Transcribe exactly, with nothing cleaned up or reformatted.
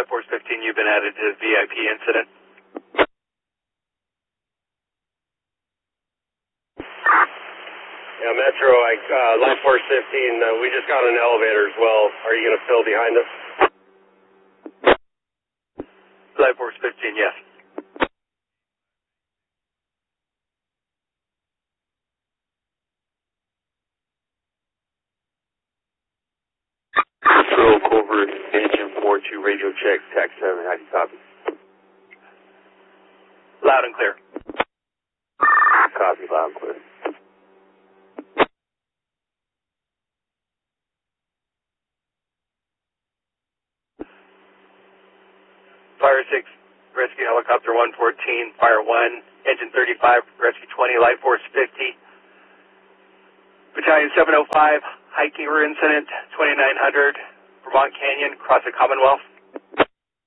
Force fifteen, you've been added to the V I P incident. Yeah, Metro, I, uh, Life Force fifteen, uh, we just got an elevator as well. Are you going to fill behind us? Life Force fifteen, yes. Control Covert, engine four two, radio check, tax seven, how do you copy? Loud and clear. Copy, loud and clear. Fire six, Rescue Helicopter one fourteen, Fire one, Engine thirty-five, Rescue twenty, Life Force fifty. Battalion seven oh five, hiking incident, twenty-nine hundred, Vermont Canyon, across the Commonwealth.